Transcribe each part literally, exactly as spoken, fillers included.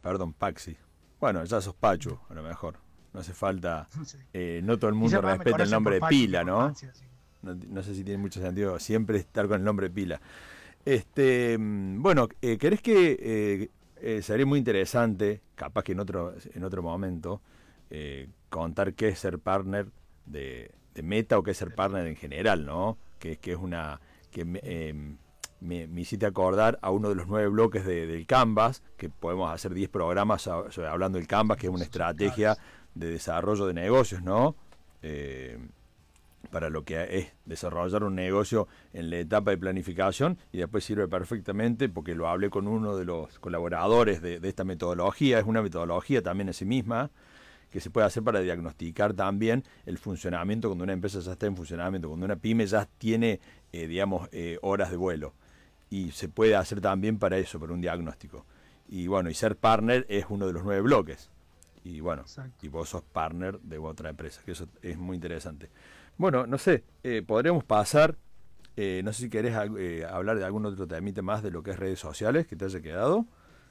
perdón, Paxi. Bueno, ya sos Pachu, a lo mejor. No hace falta, Sí. eh, no todo el mundo Quizás más me respeta el conocen nombre por de Pachu que pila, por ¿no? Maxi, así. No, no sé si tiene mucho sentido siempre estar con el nombre de pila. Este, mm, bueno, eh, ¿querés que eh, eh, sería muy interesante, capaz que en otro, en otro momento, eh, contar qué es ser partner de, de Meta o qué es ser partner en general, ¿no? Que, que es una... que me, eh, me, me hiciste acordar a uno de los nueve bloques de, del Canvas, que podemos hacer diez programas a, sobre, hablando del Canvas, que es una estrategia de desarrollo de negocios, ¿no? Eh, para lo que es desarrollar un negocio en la etapa de planificación, y después sirve perfectamente porque lo hablé con uno de los colaboradores de, de esta metodología. Es una metodología también en sí misma que se puede hacer para diagnosticar también el funcionamiento cuando una empresa ya está en funcionamiento, cuando una pyme ya tiene, eh, digamos, eh, horas de vuelo. Y se puede hacer también para eso, para un diagnóstico. Y bueno, y ser partner es uno de los nueve bloques. Y bueno, Exacto. y vos sos partner de otra empresa, que eso es muy interesante. Bueno, no sé, eh, podríamos pasar, eh, no sé si querés eh, hablar de algún otro temita más de lo que es redes sociales que te haya quedado.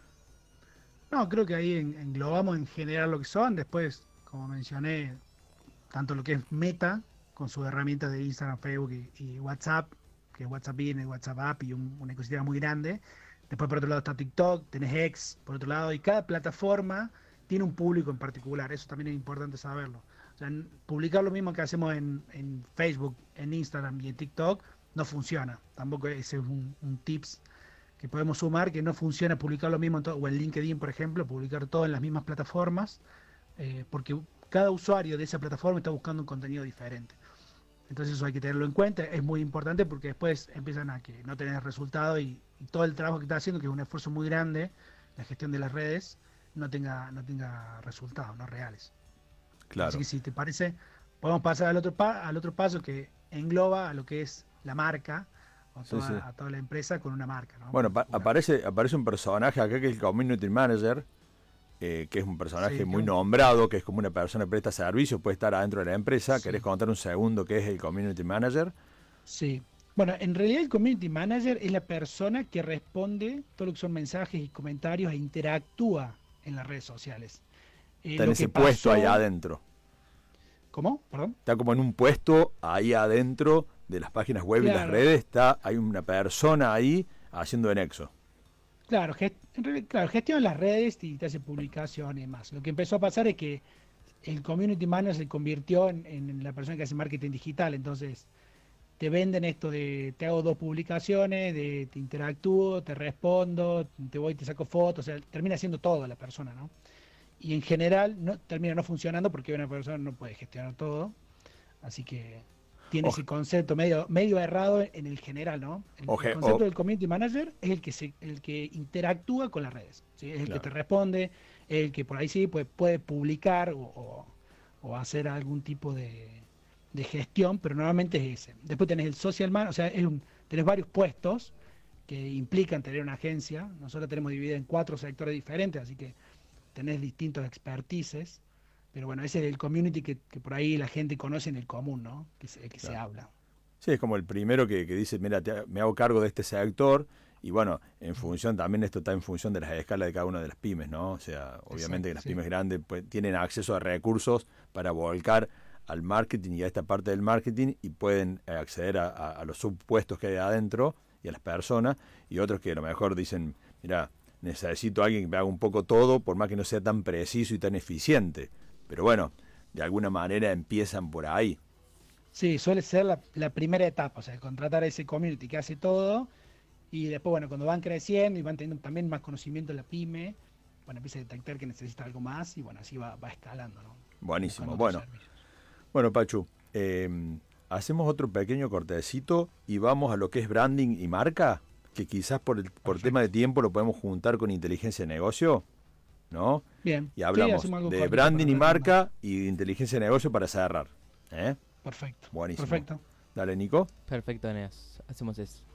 No, creo que ahí en- englobamos en general lo que son. Después, como mencioné, tanto lo que es Meta, con sus herramientas de Instagram, Facebook y, y WhatsApp, que WhatsApp viene, WhatsApp App y un, un ecosistema muy grande. Después, por otro lado, está TikTok, tenés X, por otro lado, y cada plataforma tiene un público en particular. Eso también es importante saberlo. O sea, n- publicar lo mismo que hacemos en, en Facebook, en Instagram y en TikTok no funciona. Tampoco ese es un, un tips que podemos sumar, que no funciona publicar lo mismo en todo, o en LinkedIn, por ejemplo, publicar todo en las mismas plataformas, eh, porque cada usuario de esa plataforma está buscando un contenido diferente. Entonces eso hay que tenerlo en cuenta, es muy importante porque después empiezan a que no tenés resultado y, y todo el trabajo que estás haciendo, que es un esfuerzo muy grande, la gestión de las redes, no tenga, no tenga resultados, no reales. Así Claro. que si te parece, podemos pasar al otro, pa- al otro paso que engloba a lo que es la marca o Sí, sí. toda, a toda la empresa con una marca, ¿no? En Bueno, pa- particular. aparece, aparece un personaje acá que es el Community Manager, eh, que es un personaje Sí, que muy un- nombrado, que es como una persona que presta servicio, puede estar adentro de la empresa. ¿Querés sí, contar un segundo qué es el Community Manager? sí. Bueno, en realidad el community manager es la persona que responde todo lo que son mensajes y comentarios e interactúa en las redes sociales. Eh, Está en lo ese que puesto ahí pasó, adentro. ¿cómo? Perdón. Está como en un puesto ahí adentro de las páginas web y las Claro, redes. Está, hay una persona ahí haciendo de nexo. claro, gest- en realidad, claro, gestiona las redes y te hace publicaciones y más. Lo que empezó a pasar es que el community manager se convirtió en, en la persona que hace marketing digital. Entonces, te venden esto de te hago dos publicaciones, de te interactúo, te respondo, te voy, te saco fotos, o sea, termina siendo todo la persona, ¿no? Y en general no, termina no funcionando porque una persona no puede gestionar todo, así que tiene O, ese concepto medio, medio errado en el general, ¿no? El, o, el o, concepto del community manager es el que se, el que interactúa con las redes, ¿sí? Es el que te claro. responde, el que por ahí sí puede, puede publicar o, o- o hacer algún tipo de, de gestión, pero normalmente es ese. Después tenés el social man, o sea, es un, tenés varios puestos que implican tener una agencia. Nosotros tenemos dividida en cuatro sectores diferentes, así que tenés distintos expertices, pero bueno, ese es el community que, que por ahí la gente conoce en el común, ¿no? Que se, que se Claro. habla. Sí, es como el primero que, que dice, mira, te, me hago cargo de este sector. Y bueno, en Mm. función, también esto está en función de las escalas de cada una de las pymes, ¿no? O sea, obviamente que Exacto, las sí. pymes grandes pues, tienen acceso a recursos para volcar al marketing y a esta parte del marketing, y pueden eh, acceder a, a, a los subpuestos que hay adentro y a las personas. Y otros que a lo mejor dicen, mira, necesito a alguien que me haga un poco todo, por más que no sea tan preciso y tan eficiente. Pero bueno, de alguna manera empiezan por ahí. Sí, suele ser la, la primera etapa, o sea, contratar a ese community que hace todo y después, bueno, cuando van creciendo y van teniendo también más conocimiento de la pyme, bueno, empieza a detectar que necesita algo más y bueno, así va, va escalando, ¿no? Buscando Buenísimo. otros Bueno, servicios. bueno, Pachu, eh, hacemos otro pequeño cortecito y vamos a lo que es branding y marca, que quizás por, el, por tema de Perfecto. tiempo lo podemos juntar con inteligencia de negocio, ¿no? Bien, Y sí, hablamos hacemos algo de cortito para branding y hablar de marca. marca y de inteligencia de negocio para cerrar. ¿eh? Perfecto, Buenísimo. perfecto. Dale, Nico. Perfecto, Eneas. Hacemos eso.